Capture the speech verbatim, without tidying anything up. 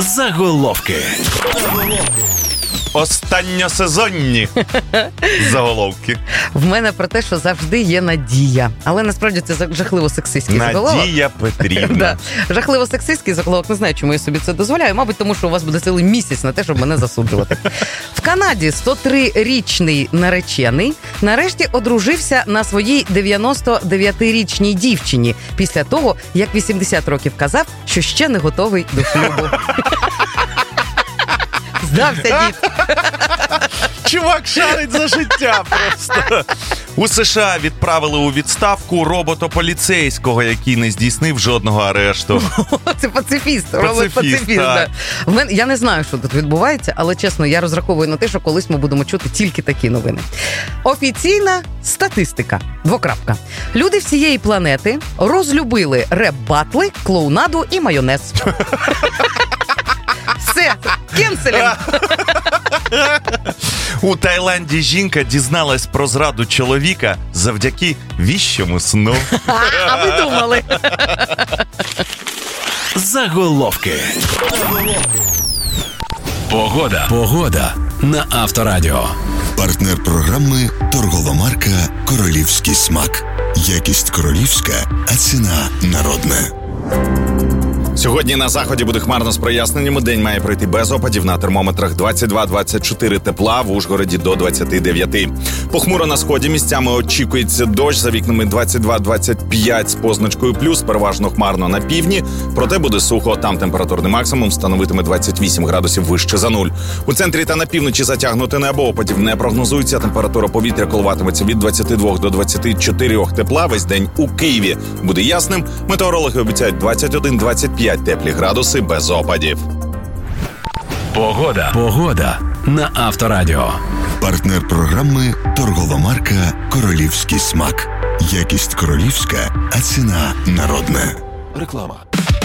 Заголовки. Останньосезонні заголовки. В мене про те, що завжди є надія. Але насправді це жахливо сексистський заголовок. Надія Петрівна. Да. Жахливо сексистський заголовок. Не знаю, чому я собі це дозволяю. Мабуть, тому що у вас буде цілий місяць на те, щоб мене засуджувати. В Канаді сто трирічний наречений нарешті одружився на своїй дев'яносто дев'ятирічній дівчині після того, як вісімдесят років казав, що ще не готовий до шлюбу. Здався дід. Чувак шарить за життя просто. У США відправили у відставку робота-поліцейського, який не здійснив жодного арешту. Це пацифіст, Пацифіст, робот-пацифіст. так. Да. В мене, я не знаю, що тут відбувається, але чесно, я розраховую на те, що колись ми будемо чути тільки такі новини. Офіційна статистика. Двокрапка. Люди всієї планети розлюбили реп-батли, клоунаду і майонез. Все, кенселем. У Таїланді жінка дізналась про зраду чоловіка завдяки віщому сну. А ви думали? Заголовки. Погода. Погода на Авторадіо. Партнер програми торгова марка «Королівський смак». Якість королівська, а ціна народна. Сьогодні на заході буде хмарно з проясненнями. День має пройти без опадів. На термометрах двадцять два - двадцять чотири тепла, в Ужгороді до двадцять дев'ять. Похмуро на сході, місцями очікується дощ, за вікнами двадцять два - двадцять п'ять з позначкою плюс, переважно хмарно на півдні. Проте буде сухо, там температурний максимум становитиме двадцять вісім градусів вище за нуль. У центрі та на півночі затягнуте небо, опадів не прогнозується. Температура повітря коливатиметься від двадцяти двох до двадцяти чотирьох тепла. Весь день у Києві буде ясним. Метеорологи обіцяють двадцять один - двадцять п'ять теплі градуси без опадів. Погода. Погода на Авторадіо. Партнер програми торгова марка «Королівський смак». Якість королівська, а ціна народна. Реклама.